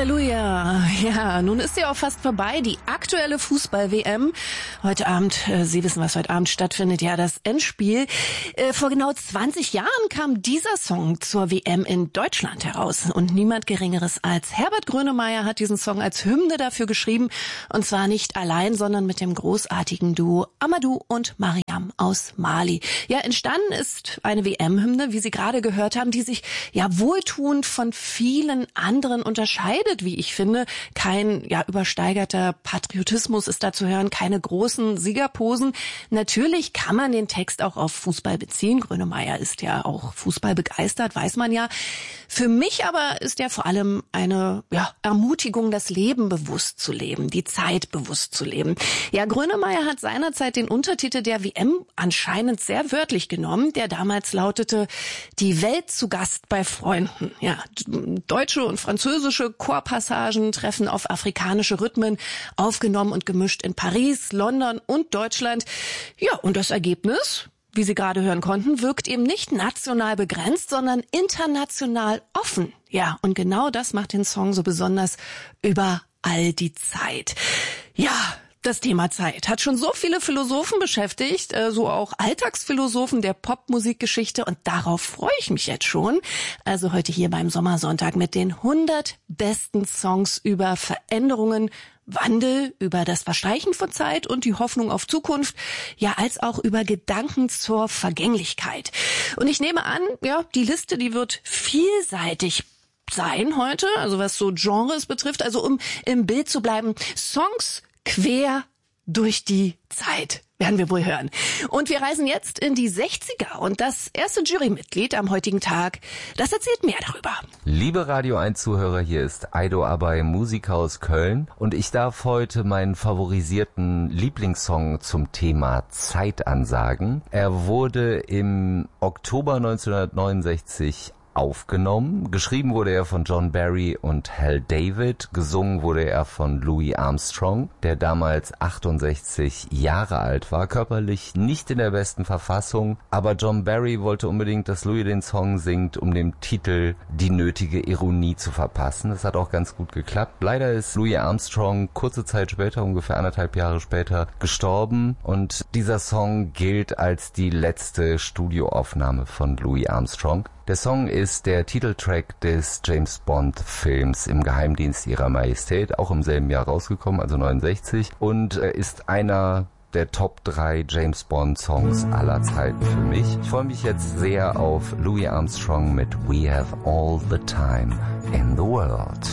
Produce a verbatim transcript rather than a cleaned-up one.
Halleluja. Ja, nun ist sie auch fast vorbei, die aktuelle Fußball-W M. Heute Abend, äh, Sie wissen, was heute Abend stattfindet, ja, das Endspiel. Äh, vor genau zwanzig Jahren kam dieser Song zur W M in Deutschland heraus. Und niemand Geringeres als Herbert Grönemeyer hat diesen Song als Hymne dafür geschrieben. Und zwar nicht allein, sondern mit dem großartigen Duo Amadou und Mariam aus Mali. Ja, entstanden ist eine W M-Hymne, wie Sie gerade gehört haben, die sich ja wohltuend von vielen anderen unterscheidet, wie ich finde. Kein ja übersteigerter Patriotismus ist da zu hören, keine großen Siegerposen. Natürlich kann man den Text auch auf Fußball beziehen. Grönemeyer ist ja auch Fußball begeistert, weiß man ja. Für mich aber ist er vor allem eine ja, Ermutigung, das Leben bewusst zu leben, die Zeit bewusst zu leben. Ja, Grönemeyer hat seinerzeit den Untertitel der W M anscheinend sehr wörtlich genommen, der damals lautete: Die Welt zu Gast bei Freunden. Ja, deutsche und französische Chorpassagen treffen auf afrikanische Rhythmen, aufgenommen und gemischt in Paris, London und Deutschland. Ja, und das Ergebnis, wie Sie gerade hören konnten, wirkt eben nicht national begrenzt, sondern international offen. Ja, und genau das macht den Song so besonders über all die Zeit. Ja, das Thema Zeit hat schon so viele Philosophen beschäftigt, so auch Alltagsphilosophen der Popmusikgeschichte, und darauf freue ich mich jetzt schon. Also heute hier beim Sommersonntag mit den hundert besten Songs über Veränderungen, Wandel, über das Verstreichen von Zeit und die Hoffnung auf Zukunft, ja, als auch über Gedanken zur Vergänglichkeit. Und ich nehme an, ja, die Liste, die wird vielseitig sein heute, also was so Genres betrifft, also um im Bild zu bleiben, Songs quer durch die Zeit werden wir wohl hören. Und wir reisen jetzt in die sechziger und das erste Jurymitglied am heutigen Tag, das erzählt mehr darüber. Liebe Radio eins Zuhörer, hier ist Aido Abay, Musiker aus Köln, und ich darf heute meinen favorisierten Lieblingssong zum Thema Zeit ansagen. Er wurde im Oktober neunzehnhundertneunundsechzig aufgenommen. Geschrieben wurde er von John Barry und Hal David. Gesungen wurde er von Louis Armstrong, der damals achtundsechzig Jahre alt war, körperlich nicht in der besten Verfassung. Aber John Barry wollte unbedingt, dass Louis den Song singt, um dem Titel die nötige Ironie zu verpassen. Das hat auch ganz gut geklappt. Leider ist Louis Armstrong kurze Zeit später, ungefähr anderthalb Jahre später, gestorben. Und dieser Song gilt als die letzte Studioaufnahme von Louis Armstrong. Der Song ist der Titeltrack des James Bond Films Im Geheimdienst Ihrer Majestät, auch im selben Jahr rausgekommen, also neunundsechzig, und ist einer der Top drei James Bond Songs aller Zeiten für mich. Ich freue mich jetzt sehr auf Louis Armstrong mit We Have All the Time in the World.